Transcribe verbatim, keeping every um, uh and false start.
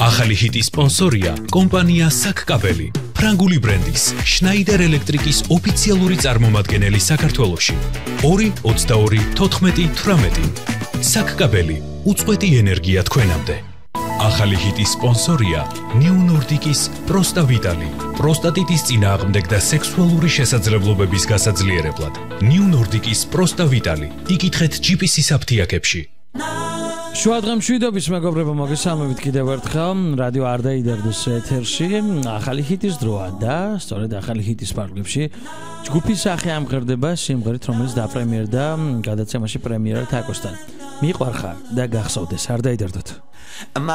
ახალი ჰიტის სპონსორია კომპანია საკკაბელი, ფრანგული ბრენდის შნაიდერ ელექტრიკის ოფიციალური წარმომადგენელი საქართველოში. ორი ოცდაორი თოთხმეტი თვრამეტი. საკკაბელი, უწყვეტი ენერგია თქვენამდე. ახალი ჰიტის სპონსორია ნიუ ნორდიკის პროსტავიტალი, პროსტატიტის წინააღმდეგ და სექსუალური შესაძლებლობების გასაძლიერებლად. ნიუ ნორდიკის პროსტავიტალი. იკითხეთ ჯი პი სის აფთიაქებში. შუა დღემშვიდობის მეგობრებო, მოგესალმებით კიდევ ერთხელ რადიო არ დაიდარდეს ეთერში ახალი ჰიტის დროა და სწორედ ახალი ჰიტის პარკლებში ჯგუფის სახე ამღერდება სიმღერით, რომელიც დაპრემიერდა გადაცემაში პრემიერა თაკოსთან. მიყვარხარ და გახსოვდეს, არ დაიდარდოთ.